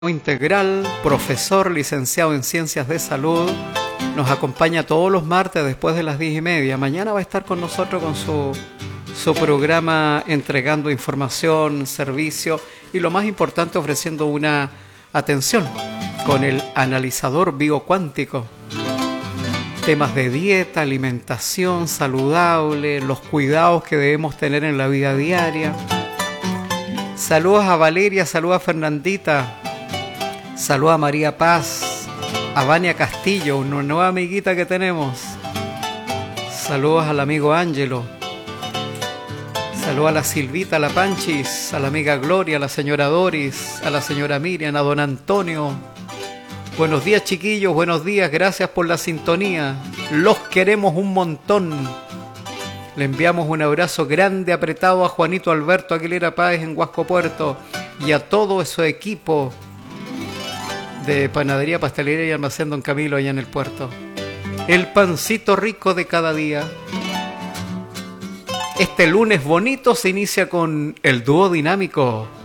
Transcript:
Integral, profesor licenciado en Ciencias de Salud, nos acompaña todos los martes después de las 10:30. Mañana va a estar con nosotros con su programa entregando información, servicio y lo más importante ofreciendo una atención con el analizador biocuántico. Temas de dieta, alimentación saludable, los cuidados que debemos tener en la vida diaria. Saludos a Valeria, saludos a Fernandita. Saludos a María Paz, a Vania Castillo, una nueva amiguita que tenemos. Saludos al amigo Ángelo. Saludos a la Silvita, a la Panchis, a la amiga Gloria, a la señora Doris, a la señora Miriam, a don Antonio. Buenos días, chiquillos, buenos días, gracias por la sintonía. Los queremos un montón. Le enviamos un abrazo grande, apretado a Juanito Alberto Aguilera Páez en Huasco Puerto y a todo su equipo de Panadería, Pastelería y Almacén Don Camilo allá en el puerto. El pancito rico de cada día. Este lunes bonito se inicia con el dúo dinámico